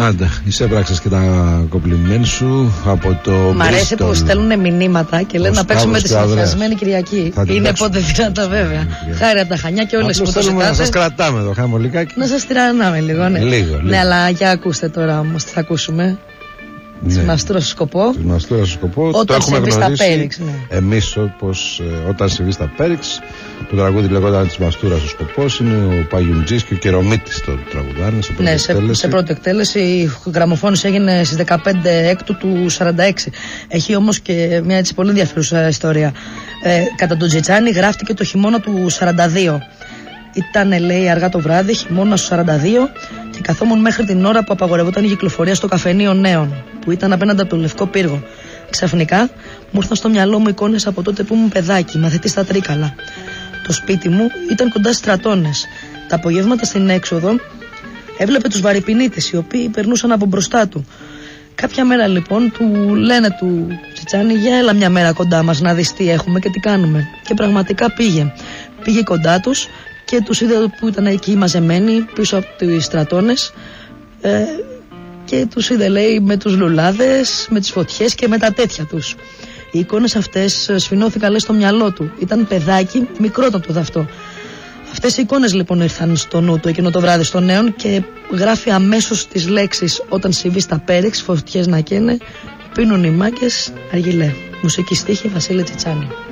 Άντε, εισέπραξες και τα κομπλιμέν σου από το. Μ' αρέσει που στέλνουν μηνύματα και λένε να παίξουμε τη συνηθισμένη Κυριακή. Είναι πότε δυνατά βέβαια. Χάρη από τα Χανιά και όλες που το ζητάτε. Να σας κρατάμε εδώ, χαμολικάκι. Να σας τυραννάμε λίγο, ναι. Λίγο. Ναι, αλλά για ακούστε τώρα όμως τι θα ακούσουμε. Τη μαστούρα στο σκοπό. Τη μαστούρα στο σκοπό. Όταν το έχουμε γνωρίσει Πέριξ, ναι. εμείς όταν συμβεί στα Πέριξ. Το τραγούδι λεγόταν Τη μαστούρα στο σκοπό. Είναι ο Παγιουμτζής και ο Κερομίτης το τραγουδάνε σε πρώτη εκτέλεση. Σε πρώτη εκτέλεση. Η γραμμοφώνηση έγινε στις 15 Έκτου του 46. Έχει όμως και μια έτσι πολύ ενδιαφέρουσα ιστορία. Κατά τον Τσιτσάνι γράφτηκε το χειμώνα του 42. Ήταν, λέει, αργά το βράδυ, χειμώνα του 42, και καθόμουν μέχρι την ώρα που απαγορευόταν η κυκλοφορία στο καφενείο Νέων, που ήταν απέναντι από το Λευκό Πύργο. Ξαφνικά μου ήρθαν στο μυαλό μου εικόνες από τότε που ήμουν παιδάκι, μαθητή στα Τρίκαλα. Το σπίτι μου ήταν κοντά στις Στρατώνες. Τα απογεύματα στην έξοδο έβλεπε τους βαρυπινίτες, οι οποίοι περνούσαν από μπροστά του. Κάποια μέρα λοιπόν του λένε του Τσιτσάνι, για έλα μια μέρα κοντά μας να δεις τι έχουμε και τι κάνουμε. Και πραγματικά πήγε κοντά τους και τους είδε που ήταν εκεί μαζεμένοι πίσω από τις Στρατώνες, και τους είδε, λέει, με τους λουλάδες, με τις φωτιές και με τα τέτοια τους. Οι εικόνες αυτές σφινώθηκαν, λέει, στο μυαλό του. Ήταν παιδάκι, μικρότατο αυτό. Αυτές οι εικόνες λοιπόν ήρθαν στο νου του εκείνο το βράδυ στο Νέον και γράφει αμέσως τις λέξεις «Όταν συμβεί στα Πέριξ, φωτιές να καίνε, πίνουν οι μάγκες, αργιλέ». Μουσική στίχη Βασίλη Τσιτσάνη.